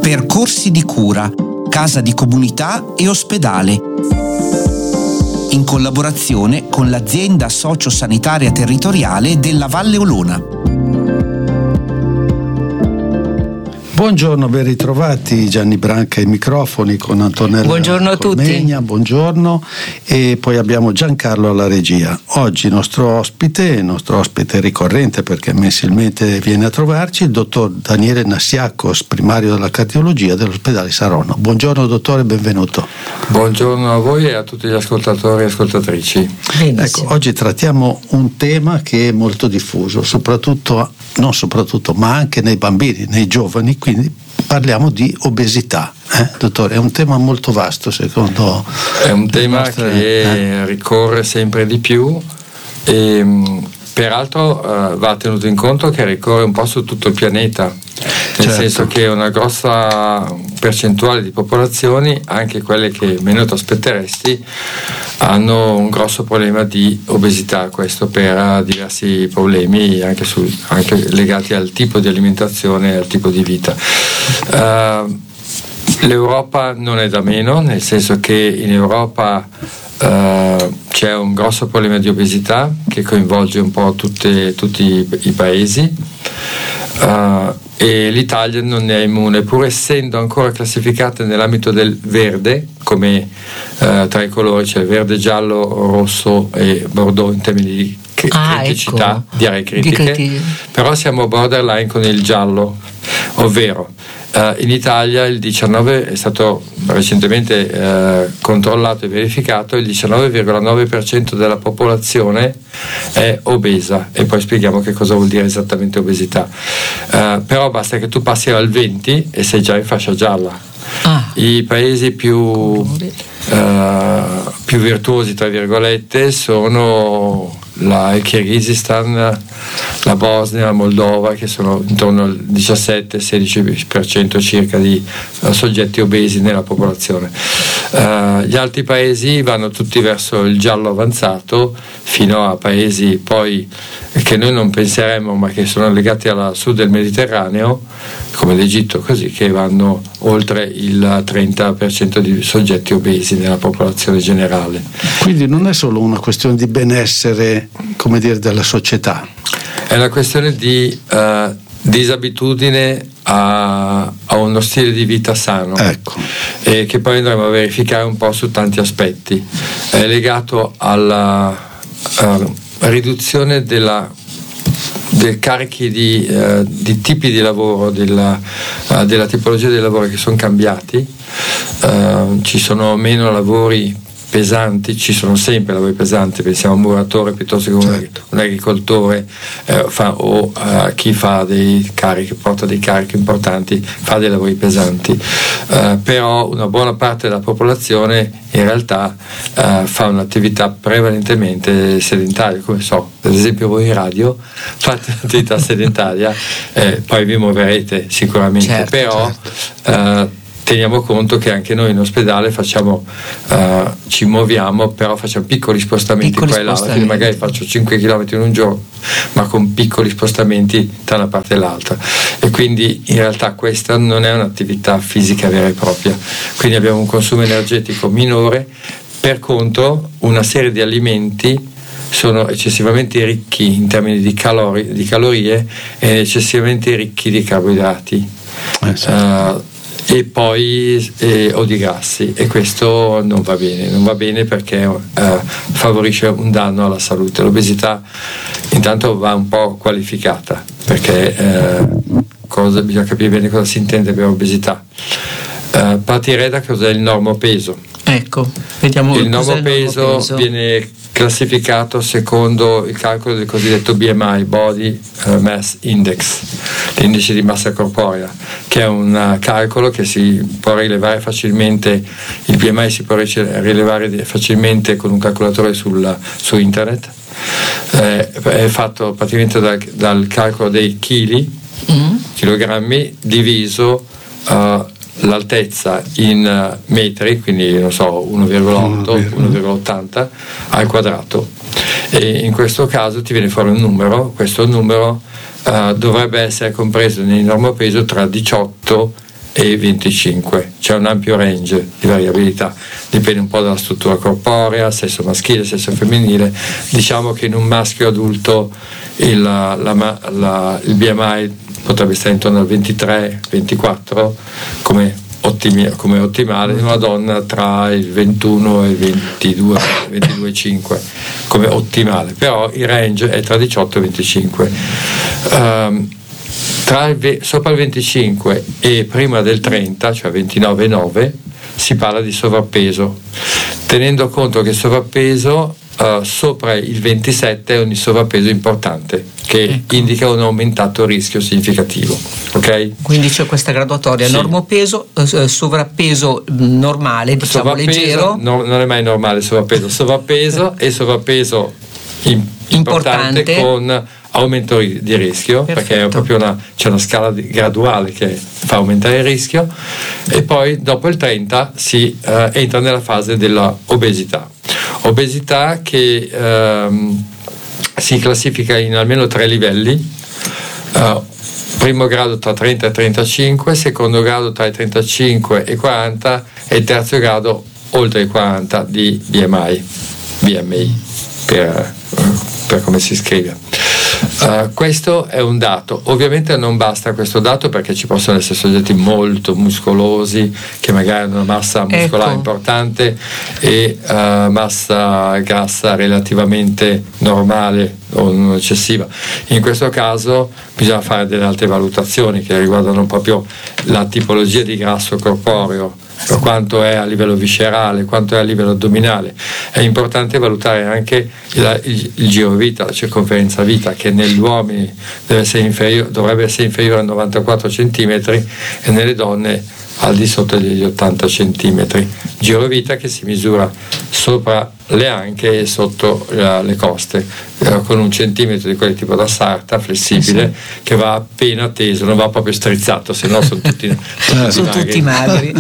Percorsi di cura, casa di comunità e ospedale. In collaborazione con l'azienda sociosanitaria territoriale della Valle Olona. Buongiorno, ben ritrovati. Gianni Branca ai microfoni con Antonella. Buongiorno a Colmegna, tutti. Buongiorno, e poi abbiamo Giancarlo alla regia. Oggi il nostro ospite ricorrente perché mensilmente viene a trovarci, il dottor Daniele Nassiakos, primario della cardiologia dell'ospedale Saronno. Buongiorno dottore, benvenuto. Buongiorno a voi e a tutti gli ascoltatori e ascoltatrici. Benissimo. Ecco, oggi trattiamo un tema che è molto diffuso, ma anche nei bambini, nei giovani, quindi parliamo di obesità. Dottore, è un tema molto vasto secondo. È un tema che ricorre sempre di più e peraltro va tenuto in conto che ricorre un po' su tutto il pianeta, nel senso che una grossa percentuale di popolazioni, anche quelle che meno ti aspetteresti, hanno un grosso problema di obesità, questo per diversi problemi anche legati al tipo di alimentazione e al tipo di vita. L'Europa non è da meno, nel senso che in Europa c'è un grosso problema di obesità che coinvolge un po' tutti i paesi, e l'Italia non ne è immune, pur essendo ancora classificata nell'ambito del verde, come tra i colori c'è verde, giallo, rosso e bordeaux in termini di criticità, di aree critiche, però siamo borderline con il giallo, ovvero in Italia il 19 è stato recentemente controllato e verificato, il 19,9% della popolazione è obesa, e poi spieghiamo che cosa vuol dire esattamente obesità. Però basta che tu passi al 20 e sei già in fascia gialla. I paesi più virtuosi tra virgolette sono il Kirghizistan, la Bosnia, la Moldova, che sono intorno al 17-16% circa di soggetti obesi nella popolazione. Gli altri paesi vanno tutti verso il giallo avanzato, fino a paesi poi che noi non penseremmo ma che sono legati al sud del Mediterraneo, come l'Egitto, così, che vanno oltre il 30% di soggetti obesi nella popolazione generale. Quindi non è solo una questione di benessere, come dire, della società. È una questione di disabitudine a uno stile di vita sano, ecco, e che poi andremo a verificare un po' su tanti aspetti. È legato alla riduzione dei carichi di tipi di lavoro, della tipologia dei lavori che sono cambiati. Ci sono meno lavori pesanti, ci sono sempre lavori pesanti, pensiamo a un muratore piuttosto che un agricoltore, o chi fa dei carichi, porta dei carichi importanti, fa dei lavori pesanti, però una buona parte della popolazione in realtà fa un'attività prevalentemente sedentaria, come ad esempio voi in radio fate un'attività sedentaria, poi vi muoverete sicuramente, teniamo conto che anche noi in ospedale ci muoviamo, però facciamo piccoli spostamenti qua e là, quindi magari faccio 5 km in un giorno, ma con piccoli spostamenti da una parte e l'altra, e quindi in realtà questa non è un'attività fisica vera e propria, quindi abbiamo un consumo energetico minore. Per contro, una serie di alimenti sono eccessivamente ricchi in termini di calorie e eccessivamente ricchi di carboidrati. E poi o di grassi, e questo non va bene perché favorisce un danno alla salute. L'obesità intanto va un po' qualificata, perché bisogna capire bene cosa si intende per obesità. Partirei da cos'è il normopeso. Ecco, vediamo. Il normopeso viene classificato secondo il calcolo del cosiddetto BMI, Body Mass Index, l'indice di massa corporea, che è un calcolo che si può rilevare facilmente. Il BMI si può rilevare facilmente con un calcolatore su internet. È fatto praticamente dal calcolo dei chilogrammi diviso l'altezza in metri, quindi 1,8, 1,80 al quadrato, e in questo caso ti viene fuori un numero. Questo numero dovrebbe essere compreso nel normopeso tra 18 e 25, c'è un ampio range di variabilità, dipende un po' dalla struttura corporea, sesso maschile, sesso femminile. Diciamo che in un maschio adulto il BMI potrebbe stare intorno al 23-24 come ottimale, in una donna tra il 21 e il 22,5 come ottimale, però il range è tra 18 e 25. Sopra il 25 e prima del 30, cioè 29,9, si parla di sovrappeso, tenendo conto che il sovrappeso sopra il 27 è un sovrappeso importante, che indica un aumentato rischio significativo. Okay? Quindi c'è questa graduatoria: sì. Normopeso, sovrappeso normale, diciamo leggero. Non è mai normale sovrappeso e sovrappeso importante con aumento di rischio. Perfetto. Perché è proprio c'è una scala graduale che fa aumentare il rischio, e poi dopo il 30 si entra nella fase della obesità che si classifica in almeno 3 livelli. Primo grado tra 30 e 35, secondo grado tra i 35 e 40 e il terzo grado oltre i 40 di BMI per come si scrive. Questo è un dato. Ovviamente non basta questo dato, perché ci possono essere soggetti molto muscolosi che magari hanno una massa muscolare importante e massa grassa relativamente normale o non eccessiva. In questo caso bisogna fare delle altre valutazioni che riguardano proprio la tipologia di grasso corporeo, quanto è a livello viscerale, quanto è a livello addominale. È importante valutare anche il giro vita, la circonferenza vita, che negli uomini dovrebbe essere inferiore a 94 cm e nelle donne al di sotto degli 80 cm. Giro vita che si misura sopra le anche e sotto le coste, con 1 centimetro di quelli tipo da sarta, flessibile, che va appena teso, non va proprio strizzato, se no sono tutti magri.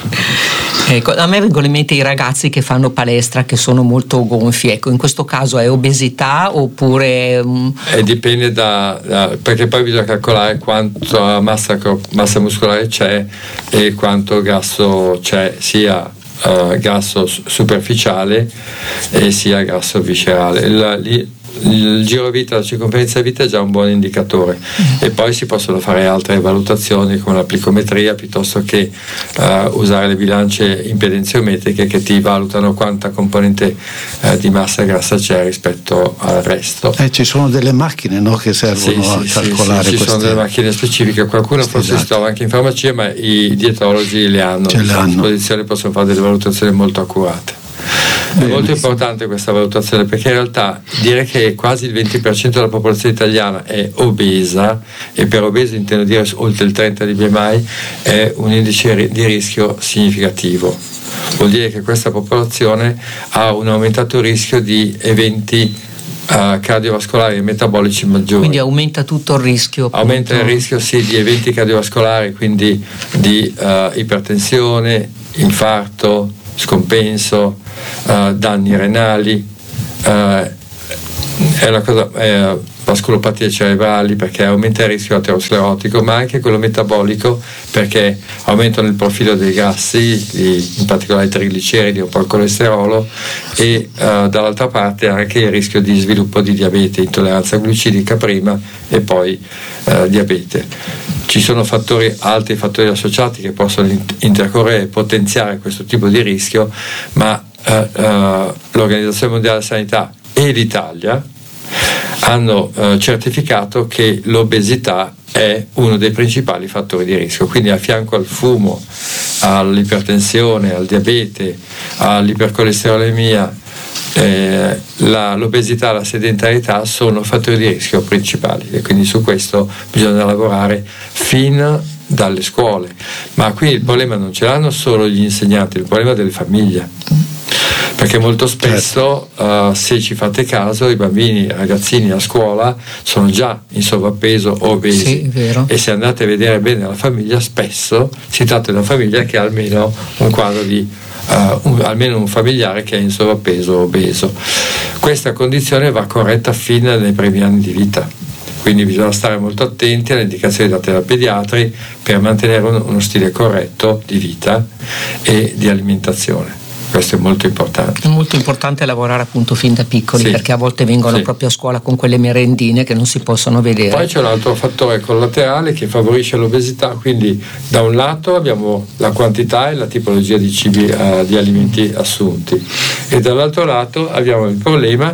Ecco, a me vengono in mente i ragazzi che fanno palestra, che sono molto gonfi. Ecco, in questo caso è obesità oppure dipende perché poi bisogna calcolare quanto massa muscolare c'è e quanto grasso c'è, sia grasso superficiale e sia grasso viscerale. Il giro vita, la circonferenza vita è già un buon indicatore, e poi si possono fare altre valutazioni come la plicometria, piuttosto che usare le bilance impedenziometriche che ti valutano quanta componente di massa grassa c'è rispetto al resto. Ci sono delle macchine, no, che servono a calcolare ci sono delle macchine specifiche, qualcuno forse si trova anche in farmacia, ma i dietologi le hanno a disposizione, possono fare delle valutazioni molto accurate. È molto importante questa valutazione, perché in realtà dire che quasi il 20% della popolazione italiana è obesa, e per obeso intendo dire oltre il 30 di BMI, è un indice di rischio significativo. Vuol dire che questa popolazione ha un aumentato rischio di eventi cardiovascolari e metabolici maggiori. Quindi aumenta tutto il rischio. Aumenta il rischio di eventi cardiovascolari, quindi di ipertensione, infarto, scompenso, danni renali, è una cosa, vasculopatie cerebrali, perché aumenta il rischio aterosclerotico, ma anche quello metabolico, perché aumentano il profilo dei grassi, in particolare i trigliceridi, un po' il colesterolo, e dall'altra parte anche il rischio di sviluppo di diabete, intolleranza glucidica prima e poi diabete. Ci sono altri fattori associati che possono intercorrere e potenziare questo tipo di rischio, ma l'Organizzazione Mondiale della Sanità e l'Italia hanno certificato che l'obesità è uno dei principali fattori di rischio. Quindi a fianco al fumo, all'ipertensione, al diabete, all'ipercolesterolemia, l'obesità e la sedentarietà sono fattori di rischio principali, e quindi su questo bisogna lavorare fin dalle scuole. Ma qui il problema non ce l'hanno solo gli insegnanti, il problema delle famiglie, perché molto spesso se ci fate caso, i bambini, i ragazzini a scuola sono già in sovrappeso o obesi, sì, vero. E se andate a vedere bene la famiglia, spesso si tratta di una famiglia che ha almeno un quadro di almeno un familiare che è in sovrappeso o obeso. Questa condizione va corretta fin nei primi anni di vita, quindi bisogna stare molto attenti alle indicazioni date dai pediatri per mantenere uno stile corretto di vita e di alimentazione. Questo è molto importante. È molto importante lavorare appunto fin da piccoli, sì, perché a volte vengono proprio a scuola con quelle merendine che non si possono vedere. Poi c'è un altro fattore collaterale che favorisce l'obesità, quindi da un lato abbiamo la quantità e la tipologia di cibi, di alimenti assunti, e dall'altro lato abbiamo il problema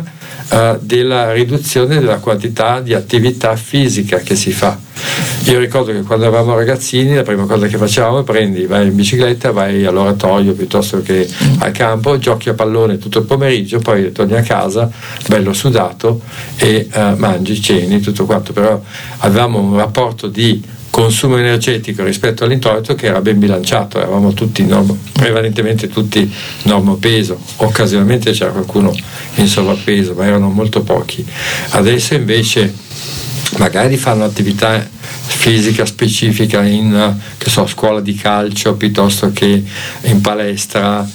della riduzione della quantità di attività fisica che si fa. Io ricordo che quando eravamo ragazzini la prima cosa che facevamo è vai in bicicletta, vai all'oratorio piuttosto che al campo, giochi a pallone tutto il pomeriggio, poi torni a casa bello sudato e mangi, ceni, tutto quanto. Però avevamo un rapporto di consumo energetico rispetto all'introito che era ben bilanciato, eravamo tutti prevalentemente tutti normopeso, occasionalmente c'era qualcuno in sovrappeso, ma erano molto pochi. Adesso invece magari fanno attività fisica specifica in scuola di calcio piuttosto che in palestra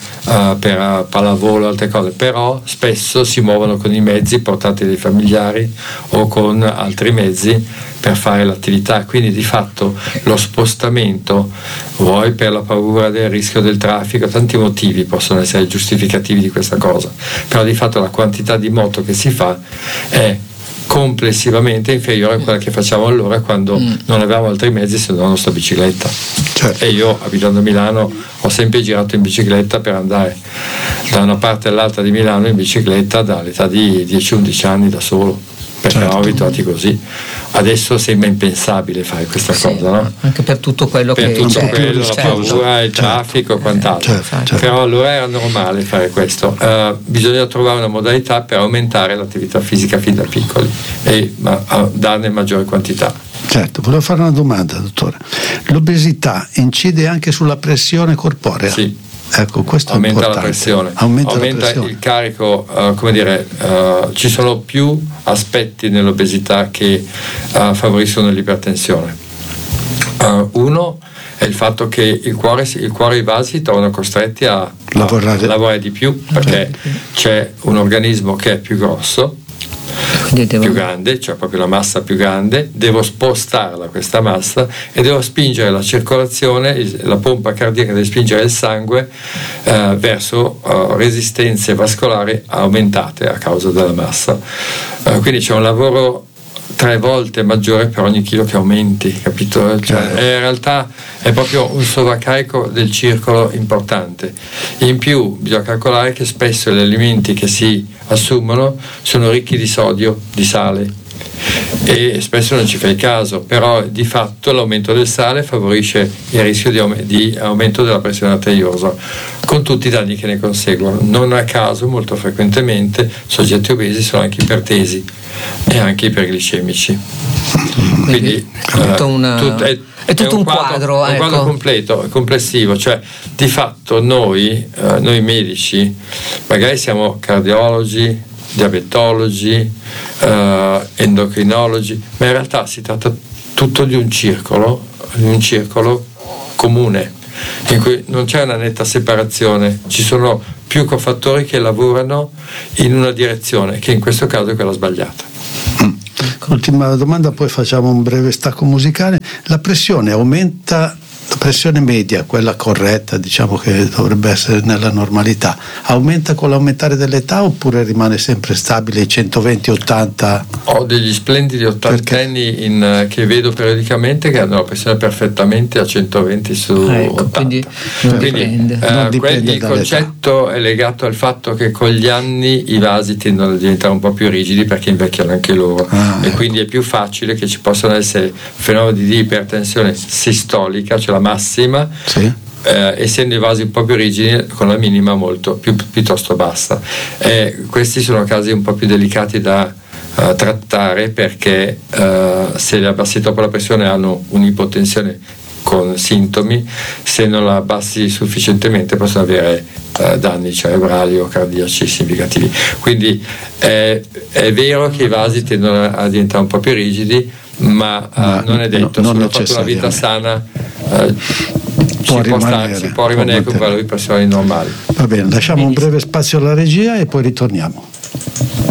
per pallavolo, altre cose, però spesso si muovono con i mezzi portati dai familiari o con altri mezzi per fare l'attività, quindi di fatto lo spostamento, vuoi per la paura del rischio del traffico, tanti motivi possono essere giustificativi di questa cosa, però di fatto la quantità di moto che si fa è complessivamente inferiore a quella che facciamo allora quando non avevamo altri mezzi se non la nostra bicicletta. Certo. E io, abitando a Milano, ho sempre girato in bicicletta per andare da una parte all'altra di Milano in bicicletta dall'età di 10-11 anni da solo, perché eravamo abituati così. Adesso sembra impensabile fare questa cosa, no? Anche per tutto quello per che tutto c'è, quello, la paura, il traffico e quant'altro. Però allora era normale fare questo. Bisogna trovare una modalità per aumentare l'attività fisica fin da piccoli e darne maggiore quantità. Certo, volevo fare una domanda, dottore. L'obesità incide anche sulla pressione corporea? Sì. Ecco, questo aumenta è la pressione, aumenta il carico, ci sono più aspetti nell'obesità che favoriscono l'ipertensione. Uno è il fatto che il cuore e i vasi si trovano costretti a lavorare di più, perché c'è un organismo che è più grosso, più grande, cioè proprio la massa più grande, devo spostarla questa massa e devo spingere la circolazione, la pompa cardiaca deve spingere il sangue verso resistenze vascolari aumentate a causa della massa, quindi c'è un lavoro 3 volte maggiore per ogni chilo che aumenti, capito? Cioè, in realtà è proprio un sovraccarico del circolo importante. In più bisogna calcolare che spesso gli alimenti che si assumono sono ricchi di sodio, di sale, e spesso non ci fai caso, però di fatto l'aumento del sale favorisce il rischio di aumento della pressione arteriosa, con tutti i danni che ne conseguono. Non a caso molto frequentemente soggetti obesi sono anche ipertesi e anche iperglicemici. Quindi è tutto un quadro completo, complessivo, cioè di fatto noi medici magari siamo cardiologi, diabetologi, endocrinologi, ma in realtà si tratta tutto di un circolo comune in cui non c'è una netta separazione, ci sono più cofattori che lavorano in una direzione che in questo caso è quella sbagliata. Ultima domanda, poi facciamo un breve stacco musicale. La pressione aumenta, la pressione media, quella corretta, diciamo che dovrebbe essere nella normalità, aumenta con l'aumentare dell'età oppure rimane sempre stabile 120-80? Ho degli splendidi ottantenni che vedo periodicamente che hanno la pressione perfettamente a 120 su 80. Quindi il concetto è legato al fatto che con gli anni i vasi tendono a diventare un po' più rigidi perché invecchiano anche loro, quindi è più facile che ci possano essere fenomeni di ipertensione sistolica, cioè la massima, essendo i vasi un po' più rigidi, con la minima molto piuttosto bassa. Questi sono casi un po' più delicati da trattare, perché se li abbassi troppo la pressione hanno un'ipotensione con sintomi, se non la abbassi sufficientemente possono avere danni cerebrali o cardiaci significativi. Quindi è vero che i vasi tendono a diventare un po' più rigidi, ma non è detto, se uno fa una vita sana si può rimanere con valori pressioni normali. Va bene, lasciamo un breve spazio alla regia e poi ritorniamo.